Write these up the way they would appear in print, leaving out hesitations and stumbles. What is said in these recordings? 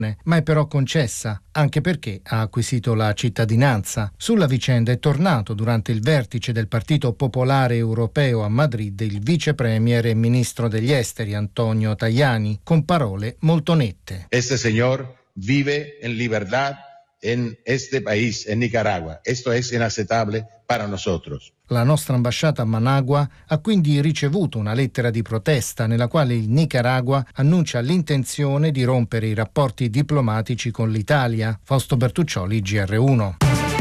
ma è però concessa, anche perché ha acquisito la cittadinanza. Sulla vicenda è tornato durante il vertice del Partito Popolare Europeo a Madrid il vice premier e ministro degli esteri Antonio Tajani, con parole molto nette. Este señor vive en libertad en este país, en Nicaragua. Esto es inaceptable para nosotros. La nostra ambasciata a Managua ha quindi ricevuto una lettera di protesta nella quale il Nicaragua annuncia l'intenzione di rompere i rapporti diplomatici con l'Italia. Fausto Bertuccioli, GR1.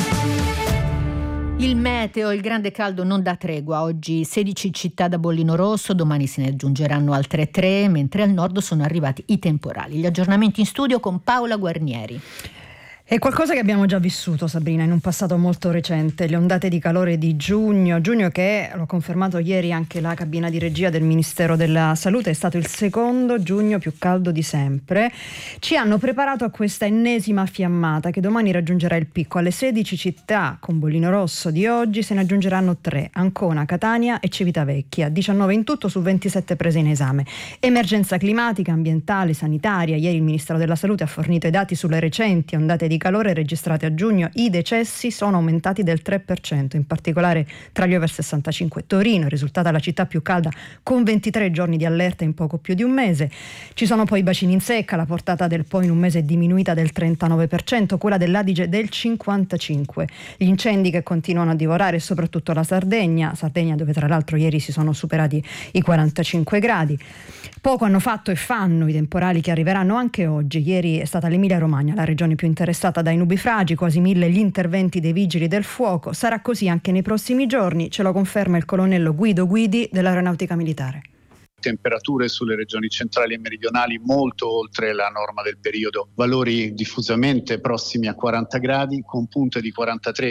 Il meteo, il grande caldo non dà tregua. Oggi 16 città da bollino rosso, domani se ne aggiungeranno altre 3, mentre al nord sono arrivati i temporali. Gli aggiornamenti in studio con Paola Guarnieri. È qualcosa che abbiamo già vissuto, Sabrina, in un passato molto recente, le ondate di calore di giugno che, l'ho confermato ieri anche la cabina di regia del Ministero della Salute, è stato il secondo giugno più caldo di sempre. Ci hanno preparato a questa ennesima fiammata che domani raggiungerà il picco. Alle 16 città con bollino rosso di oggi se ne aggiungeranno 3, Ancona, Catania e Civitavecchia, 19 in tutto su 27 prese in esame. Emergenza climatica, ambientale, sanitaria. Ieri il Ministero della Salute ha fornito i dati sulle recenti ondate di calore registrate a giugno. I decessi sono aumentati del 3%, in particolare tra gli over 65. Torino è risultata la città più calda con 23 giorni di allerta in poco più di un mese. Ci sono poi i bacini in secca, la portata del Po in un mese è diminuita del 39%, quella dell'Adige del 55%. Gli incendi che continuano a divorare soprattutto la Sardegna dove tra l'altro ieri si sono superati i 45 gradi. Poco hanno fatto e fanno i temporali che arriveranno anche oggi. Ieri è stata l'Emilia-Romagna la regione più interessata dai nubifragi, quasi 1000 gli interventi dei vigili del fuoco. Sarà così anche nei prossimi giorni, ce lo conferma il colonnello Guido Guidi dell'Aeronautica Militare. Temperature sulle regioni centrali e meridionali molto oltre la norma del periodo, valori diffusamente prossimi a 40 gradi con punte di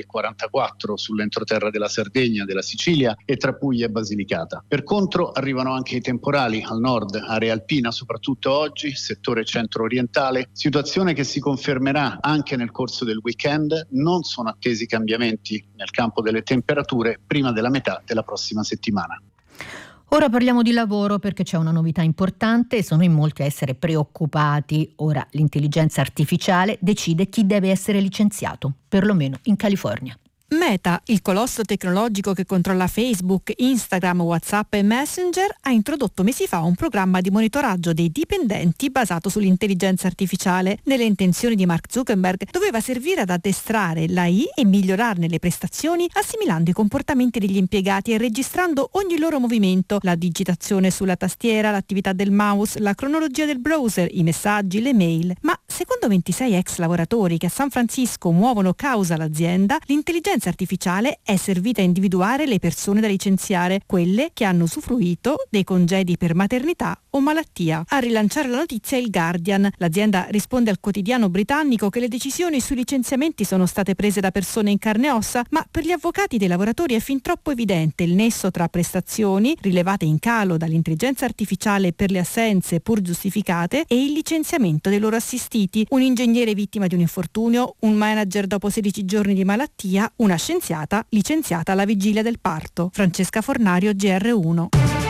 43-44 sull'entroterra della Sardegna, della Sicilia e tra Puglia e Basilicata. Per contro arrivano anche i temporali al nord, area alpina, soprattutto oggi, settore centro-orientale, situazione che si confermerà anche nel corso del weekend. Non sono attesi cambiamenti nel campo delle temperature prima della metà della prossima settimana. Ora parliamo di lavoro perché c'è una novità importante e sono in molti a essere preoccupati. Ora l'intelligenza artificiale decide chi deve essere licenziato, perlomeno in California. Meta, il colosso tecnologico che controlla Facebook, Instagram, WhatsApp e Messenger, ha introdotto mesi fa un programma di monitoraggio dei dipendenti basato sull'intelligenza artificiale. Nelle intenzioni di Mark Zuckerberg doveva servire ad addestrare l'AI e migliorarne le prestazioni assimilando i comportamenti degli impiegati e registrando ogni loro movimento, la digitazione sulla tastiera, l'attività del mouse, la cronologia del browser, i messaggi, le mail. Ma secondo 26 ex lavoratori che a San Francisco muovono causa all'azienda, l'intelligenza artificiale è servita a individuare le persone da licenziare, quelle che hanno usufruito dei congedi per maternità o malattia. A rilanciare la notizia è il Guardian. L'azienda risponde al quotidiano britannico che le decisioni sui licenziamenti sono state prese da persone in carne e ossa, ma per gli avvocati dei lavoratori è fin troppo evidente il nesso tra prestazioni rilevate in calo dall'intelligenza artificiale per le assenze pur giustificate e il licenziamento dei loro assistiti. Un ingegnere vittima di un infortunio, un manager dopo 16 giorni di malattia, una scienziata licenziata alla vigilia del parto. Francesca Fornario, GR1.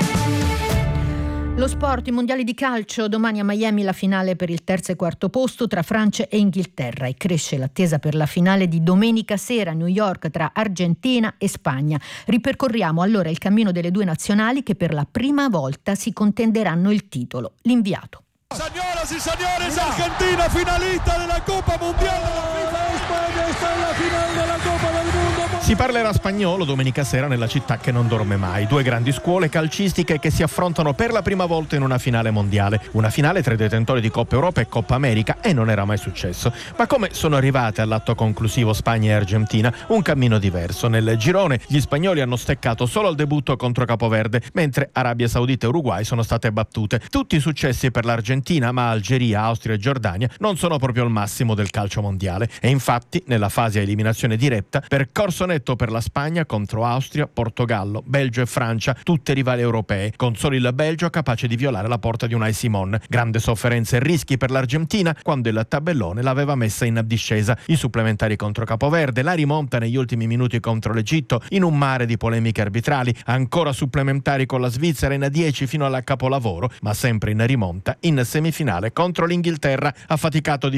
Lo sport, i mondiali di calcio, domani a Miami la finale per il terzo e quarto posto tra Francia e Inghilterra e cresce l'attesa per la finale di domenica sera a New York tra Argentina e Spagna. Ripercorriamo allora il cammino delle due nazionali che per la prima volta si contenderanno il titolo. L'inviato. Señoras y señores, Argentina finalista della Coppa Mondiale della FIFA. Spagna sta alla finale della Coppa del Mondo. Si parlerà spagnolo domenica sera nella città che non dorme mai. Due grandi scuole calcistiche che si affrontano per la prima volta in una finale mondiale. Una finale tra i detentori di Coppa Europa e Coppa America e non era mai successo. Ma come sono arrivate all'atto conclusivo Spagna e Argentina? Un cammino diverso. Nel girone gli spagnoli hanno steccato solo al debutto contro Capoverde, mentre Arabia Saudita e Uruguay sono state battute. Tutti i successi per l'Argentina, ma Algeria, Austria e Giordania non sono proprio il massimo del calcio mondiale. E infatti, nella fase a eliminazione diretta, percorso netto terzetto per la Spagna contro Austria, Portogallo, Belgio e Francia, tutte rivali europee, con solo il Belgio capace di violare la porta di Unai Simon. Grande sofferenza e rischi per l'Argentina quando il tabellone l'aveva messa in discesa. I supplementari contro Capoverde, la rimonta negli ultimi minuti contro l'Egitto in un mare di polemiche arbitrali, ancora supplementari con la Svizzera in 10 fino al capolavoro, ma sempre in rimonta in semifinale contro l'Inghilterra. Ha faticato di